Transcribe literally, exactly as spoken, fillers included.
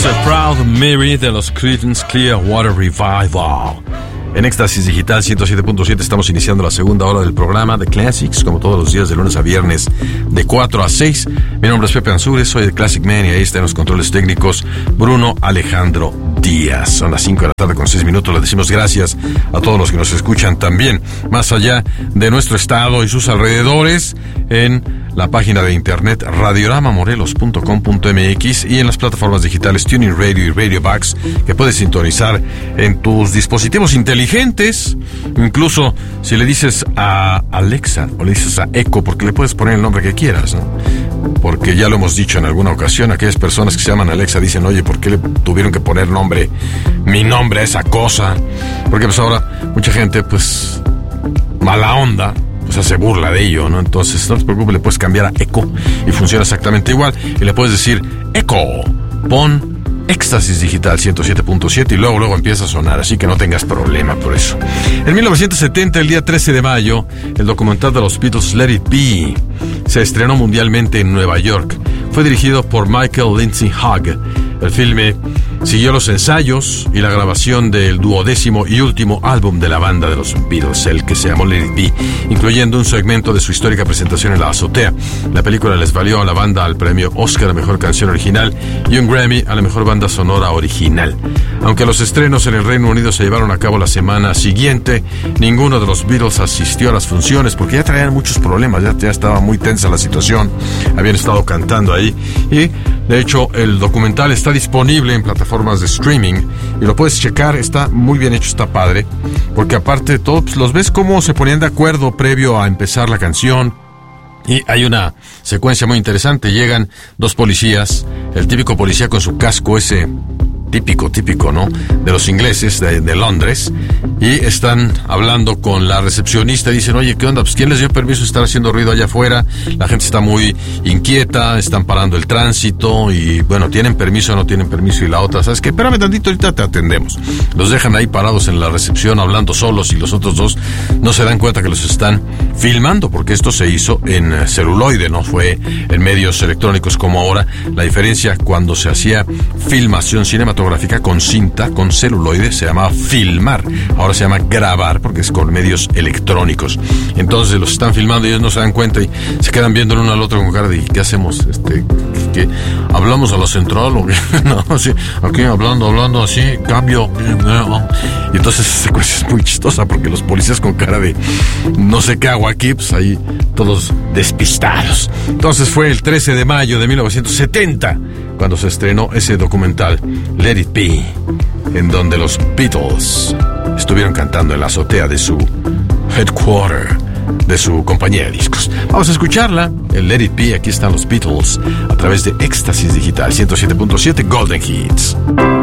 uh, Proud Mary de los Creedence Clearwater Revival. En Éxtasis Digital ciento siete punto siete estamos iniciando la segunda hora del programa de Classics, como todos los días de lunes a viernes de cuatro a seis. Mi nombre es Pepe Ansúrez, soy de Classic Man y ahí están los controles técnicos Bruno Alejandro Díaz. Son las cinco de la tarde con seis minutos. Les decimos gracias a todos los que nos escuchan también más allá de nuestro estado y sus alrededores en la página de internet radiorama morelos punto com punto m x y en las plataformas digitales Tuning Radio y Radio Box, que puedes sintonizar en tus dispositivos inteligentes. Incluso si le dices a Alexa o le dices a Echo, porque le puedes poner el nombre que quieras, ¿no? Porque ya lo hemos dicho en alguna ocasión, aquellas personas que se llaman Alexa dicen, oye, ¿por qué le tuvieron que poner nombre, mi nombre a esa cosa? Porque pues ahora mucha gente, pues, mala onda, pues hace burla de ello, ¿no? Entonces, no te preocupes, le puedes cambiar a Echo y funciona exactamente igual. Y le puedes decir, Echo, pon Éxtasis Digital ciento siete punto siete y luego, luego empieza a sonar, así que no tengas problema por eso. En mil novecientos setenta, el día trece de mayo, el documental de los Beatles, Let It Be, se estrenó mundialmente en Nueva York. Fue dirigido por Michael Lindsay Hogg. El filme siguió los ensayos y la grabación del duodécimo y último álbum de la banda de los Beatles, el que se llamó Let It Be, incluyendo un segmento de su histórica presentación en la azotea. La película les valió a la banda al premio Oscar a Mejor Canción Original y un Grammy a la Mejor Banda Sonora Original. Aunque los estrenos en el Reino Unido se llevaron a cabo la semana siguiente, ninguno de los Beatles asistió a las funciones porque ya traían muchos problemas, ya, ya estaba muy tensa la situación, habían estado cantando ahí y, de hecho, el documental está disponible en plataformas de streaming y lo puedes checar, está muy bien hecho, está padre, porque aparte de todo, pues los ves cómo se ponían de acuerdo previo a empezar la canción. Y hay una secuencia muy interesante, llegan dos policías, el típico policía con su casco ese típico, típico, ¿no?, de los ingleses de, de Londres, y están hablando con la recepcionista y dicen, oye, ¿qué onda? Pues ¿quién les dio permiso de estar haciendo ruido allá afuera? La gente está muy inquieta, están parando el tránsito y, bueno, ¿tienen permiso o no tienen permiso? Y la otra, ¿sabes qué? Espérame tantito, ahorita te atendemos. Los dejan ahí parados en la recepción hablando solos y los otros dos no se dan cuenta que los están filmando, porque esto se hizo en celuloide, no fue en medios electrónicos como ahora. La diferencia cuando se hacía filmación cinematográfica con cinta, con celuloide, se llamaba filmar. Ahora se llama grabar porque es con medios electrónicos. Entonces los están filmando y ellos no se dan cuenta y se quedan viendo el uno al otro con cara de ¿qué hacemos? Este, ¿qué? ¿Hablamos a la central o qué? No, sí, aquí hablando, hablando así, cambio. Y entonces esa secuencia es muy chistosa porque los policías con cara de no sé qué hago aquí, pues ahí todos despistados. Entonces fue el trece de mayo de mil novecientos setenta cuando se estrenó ese documental Let It Be, en donde los Beatles estuvieron cantando en la azotea de su headquarter, de su compañía de discos. Vamos a escucharla, el Let It Be. Aquí están los Beatles a través de Éxtasis Digital ciento siete punto siete Golden Hits.